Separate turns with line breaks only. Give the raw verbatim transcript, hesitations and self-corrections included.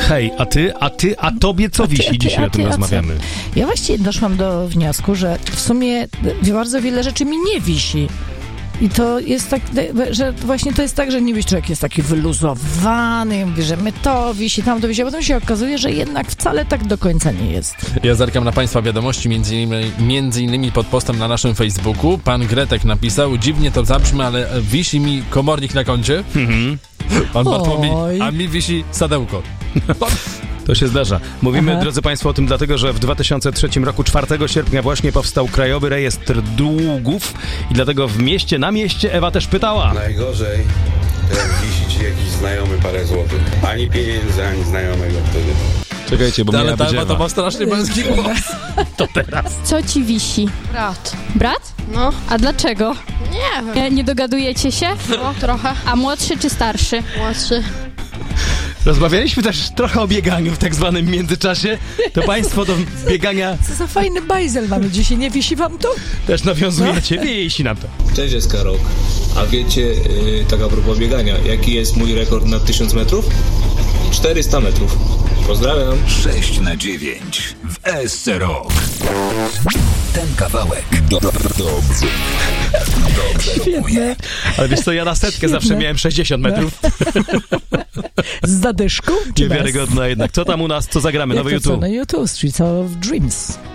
Hej, a ty, a ty, a tobie co wisi?
A ty, a ty,
dzisiaj
a
o tym
ty, a
rozmawiamy.
co? Ja właściwie doszłam do wniosku, że w sumie bardzo wiele rzeczy mi nie wisi. I to jest tak, że właśnie to jest tak, że niby człowiek jest taki wyluzowany i mówi, że my to wisi, tam to wisi, a potem się okazuje, że jednak wcale tak do końca nie jest.
Ja zerkam na Państwa wiadomości, między innymi, między innymi pod postem na naszym Facebooku. Pan Gretek napisał, dziwnie to zabrzmi, ale wisi mi komornik na koncie.
Mhm.
Pan Bartłomiej,
Oj.
a mi wisi sadełko.
To się zdarza. Mówimy,
Aha.
drodzy Państwo, o tym dlatego, że w dwa tysiące trzecim roku, czwartego sierpnia właśnie powstał Krajowy Rejestr Długów i dlatego w mieście na mieście Ewa też pytała.
Najgorzej, to jak wisi ci jakiś znajomy parę złotych. Ani pieniędzy, ani znajomego wtedy.
Czekajcie, bo mnie
Ale ta
będzie
Ewa to
Ewa.
ma strasznie męski głos.
To teraz.
Co ci wisi?
Brat.
Brat?
No,
A dlaczego?
nie wiem.
Nie, nie dogadujecie się?
No, trochę.
A młodszy czy starszy?
Młodszy.
Rozmawialiśmy też trochę o bieganiu w tak zwanym międzyczasie. To Państwo do biegania
Co za fajny bajzel mamy dzisiaj, nie wisi wam to?
też nawiązujecie. Wisi nam to.
Cześć, jest Karol. A wiecie, yy, tak a propos biegania, jaki jest mój rekord na tysiąc metrów? czterysta metrów. Pozdrawiam.
sześć na dziewięć w S C Rock. Ten kawałek do, do, dobrze. Dobrze
Świetne.
Ale wiesz co, ja na setkę zawsze miałem sześćdziesiąt metrów.
Z zadyszku? Czy bez?
Niewiarygodna jednak. Co tam u nas? Co zagramy?
Jak
Nowy
to co?
YouTube.
No YouTube, Streets of Dreams.